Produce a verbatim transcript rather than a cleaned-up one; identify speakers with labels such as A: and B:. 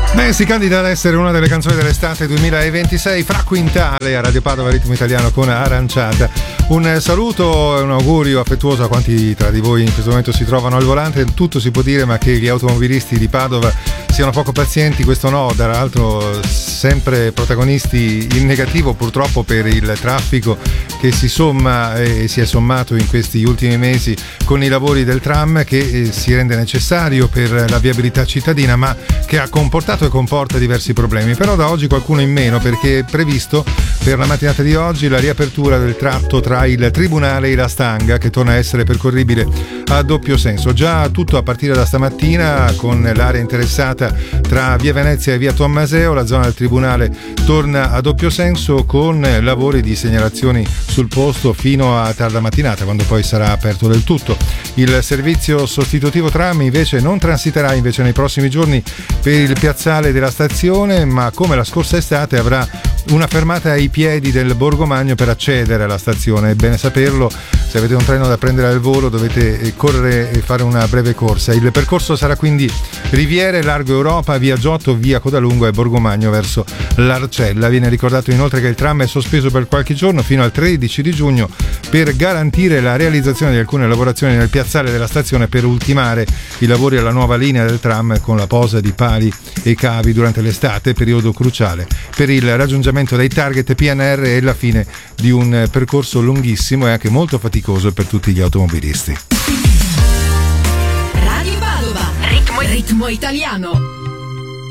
A: Beh, si candida ad essere una delle canzoni dell'estate duemilaventisei, Fra Quintale a Radio Padova Ritmo Italiano con Aranciata. Un saluto e un augurio affettuoso a quanti tra di voi in questo momento si trovano al volante. Tutto si può dire, ma che gli automobilisti di Padova siano poco pazienti, questo no. Dall'altro sempre protagonisti in negativo purtroppo per il traffico che si somma e si è sommato in questi ultimi mesi con i lavori del tram, che si rende necessario per la viabilità cittadina, ma che ha comportato e comporta diversi problemi. Però da oggi qualcuno in meno, perché è previsto per la mattinata di oggi la riapertura del tratto tra il Tribunale e la Stanga, che torna a essere percorribile a doppio senso. Già tutto a partire da stamattina, con l'area interessata tra via Venezia e via Tommaseo, la zona del Tribunale torna a doppio senso con lavori di segnalazioni sul posto fino a tarda mattinata, quando poi sarà aperto del tutto. Il servizio sostitutivo tram invece non transiterà invece nei prossimi giorni per il piazzale della stazione, ma come la scorsa estate avrà una fermata ai piedi del Borgomagno per accedere alla stazione. È bene saperlo, se avete un treno da prendere al volo dovete correre e fare una breve corsa. Il percorso sarà quindi Riviere, Largo Europa, via Giotto, via Codalungo e Borgomagno verso l'Arcella. Viene ricordato inoltre che il tram è sospeso per qualche giorno fino al tredici di giugno per garantire la realizzazione di alcune lavorazioni nel piazzale della stazione per ultimare i lavori alla nuova linea del tram con la posa di pali e cavi durante l'estate, periodo cruciale per il raggiungimento dei target P N R e la fine di un percorso lunghissimo e anche molto faticoso per tutti gli automobilisti.
B: Radio Padova, ritmo, ritmo italiano.